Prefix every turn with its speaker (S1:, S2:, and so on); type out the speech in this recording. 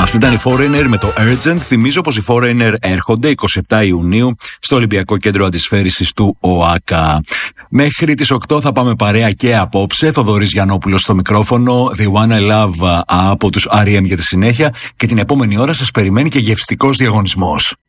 S1: Αυτή ήταν η Foreigner με το Urgent. Θυμίζω πως οι Foreigner έρχονται 27 Ιουνίου στο Ολυμπιακό Κέντρο Αντισφαίρησης του ΟΑΚΑ. Μέχρι τις 8 θα πάμε παρέα και απόψε. Θοδωρής Γιαννόπουλος στο μικρόφωνο, The One I Love από τους R.E.M. για τη συνέχεια. Και την επόμενη ώρα σας περιμένει και γευστικός διαγωνισμός.